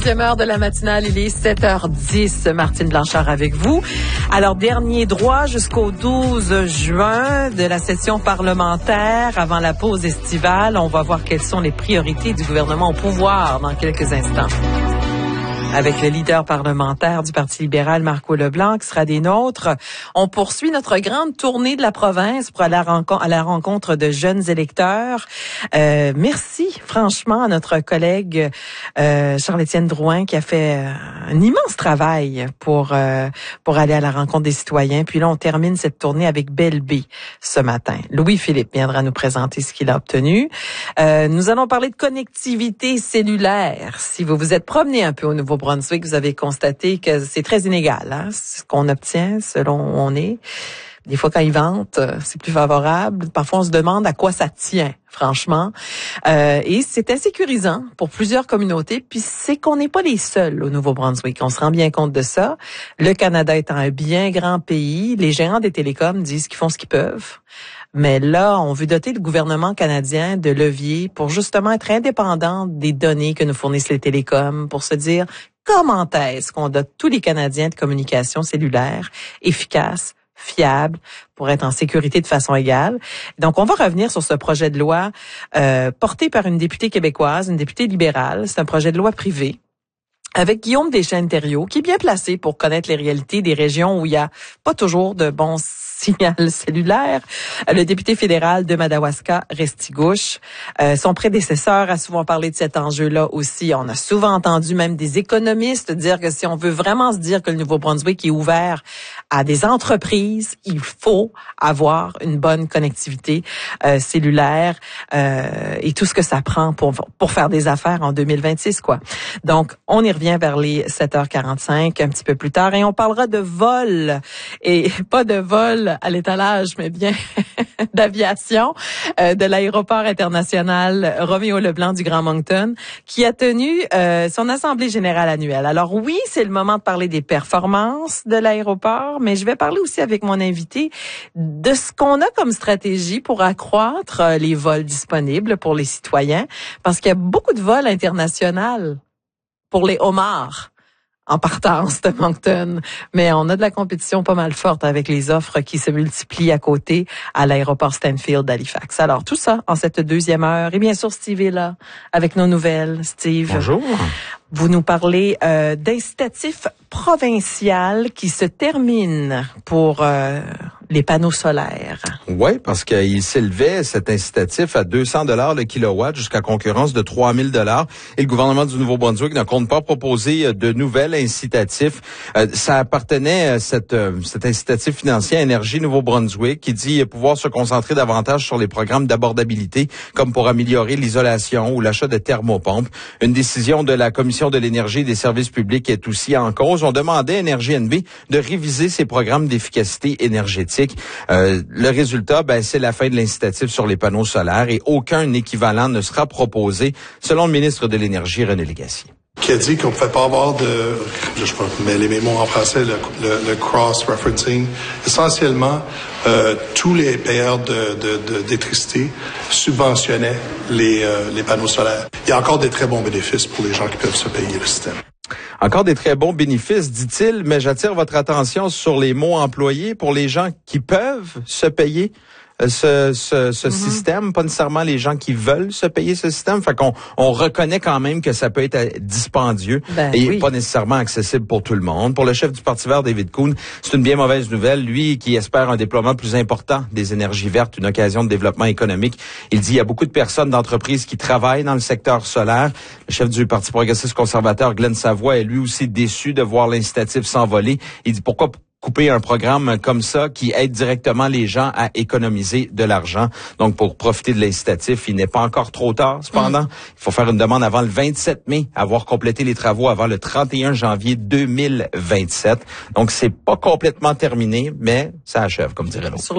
deuxième heure de la matinale, il est 7h10. Martine Blanchard avec vous. Alors, dernier droit jusqu'au 12 juin de la session parlementaire avant la pause estivale. On va voir quelles sont les priorités du gouvernement au pouvoir dans quelques instants. Avec le leader parlementaire du Parti libéral, Marco Leblanc, qui sera des nôtres. On poursuit notre grande tournée de la province pour aller à la rencontre de jeunes électeurs. Merci, franchement, à notre collègue Charles-Étienne Drouin, qui a fait un immense travail pour aller à la rencontre des citoyens. Puis là, on termine cette tournée avec Belle B ce matin. Louis-Philippe viendra nous présenter ce qu'il a obtenu. Nous allons parler de connectivité cellulaire. Si vous vous êtes promené un peu au Nouveau-Brunswick, vous avez constaté que c'est très inégal, hein, ce qu'on obtient selon où on est. Des fois, quand ils vantent, c'est plus favorable. Parfois, on se demande à quoi ça tient, franchement. Et c'est insécurisant pour plusieurs communautés. Puis, c'est qu'on n'est pas les seuls au Nouveau-Brunswick. On se rend bien compte de ça. Le Canada étant un bien grand pays, les géants des télécoms disent qu'ils font ce qu'ils peuvent. Mais là, on veut doter le gouvernement canadien de leviers pour justement être indépendant des données que nous fournissent les télécoms, pour se dire comment est-ce qu'on dote tous les Canadiens de communications cellulaires efficaces, fiables, pour être en sécurité de façon égale. Donc, on va revenir sur ce projet de loi porté par une députée québécoise, une députée libérale. C'est un projet de loi privé avec Guillaume Deschênes-Thériault, qui est bien placé pour connaître les réalités des régions où il y a pas toujours de bons signal cellulaire. Le député fédéral de Madawaska, Restigouche, son prédécesseur a souvent parlé de cet enjeu-là aussi. On a souvent entendu même des économistes dire que si on veut vraiment se dire que le Nouveau-Brunswick est ouvert à des entreprises, il faut avoir une bonne connectivité cellulaire et tout ce que ça prend pour faire des affaires en 2026, quoi. Donc, on y revient vers les 7h45 un petit peu plus tard et on parlera de vol et pas de vol à l'étalage, mais bien d'aviation de l'aéroport international Roméo Leblanc du Grand Moncton, qui a tenu son assemblée générale annuelle. Alors oui, c'est le moment de parler des performances de l'aéroport, mais je vais parler aussi avec mon invité de ce qu'on a comme stratégie pour accroître les vols disponibles pour les citoyens, parce qu'il y a beaucoup de vols internationaux pour les homards en partance de Moncton. Mais on a de la compétition pas mal forte avec les offres qui se multiplient à côté à l'aéroport Stanfield d'Halifax. Alors, tout ça en cette deuxième heure. Et bien sûr, Steve est là avec nos nouvelles. Steve. Bonjour. Vous nous parlez d'incitatif provincial qui se termine pour les panneaux solaires. Oui, parce qu'il s'élevait cet incitatif à 200 $ le kilowatt jusqu'à concurrence de 3000 $. Et le gouvernement du Nouveau-Brunswick ne compte pas proposer de nouvel incitatif. Ça appartenait cet incitatif financier à Énergie Nouveau-Brunswick qui dit pouvoir se concentrer davantage sur les programmes d'abordabilité comme pour améliorer l'isolation ou l'achat de thermopompes. Une décision de la Commission de l'énergie et des services publics est aussi en cause. On demandait à Énergie NB de réviser ses programmes d'efficacité énergétique. Le résultat, c'est la fin de l'incitatif sur les panneaux solaires et aucun équivalent ne sera proposé, selon le ministre de l'Énergie, René Légassier. Qui a dit qu'on ne pouvait pas avoir je sais pas, mais les mots en français, le cross-referencing. Essentiellement, tous les payeurs d'électricité subventionnaient les panneaux solaires. Il y a encore des très bons bénéfices pour les gens qui peuvent se payer le système. Encore des très bons bénéfices, dit-il, mais j'attire votre attention sur les mots employés pour les gens qui peuvent se payer ce système, pas nécessairement les gens qui veulent se payer ce système. Fait qu'on reconnaît quand même que ça peut être dispendieux et pas nécessairement accessible pour tout le monde. Pour le chef du Parti vert, David Coon, c'est une bien mauvaise nouvelle. Lui qui espère un déploiement plus important des énergies vertes, une occasion de développement économique. Il dit il y a beaucoup de personnes, d'entreprises qui travaillent dans le secteur solaire. Le chef du Parti progressiste conservateur, Glenn Savoie, est lui aussi déçu de voir l'incitatif s'envoler. Il dit pourquoi couper un programme comme ça qui aide directement les gens à économiser de l'argent. Donc, pour profiter de l'incitatif, il n'est pas encore trop tard. Cependant, il faut faire une demande avant le 27 mai, avoir complété les travaux avant le 31 janvier 2027. Donc, c'est pas complètement terminé, mais ça achève, comme dirait l'autre.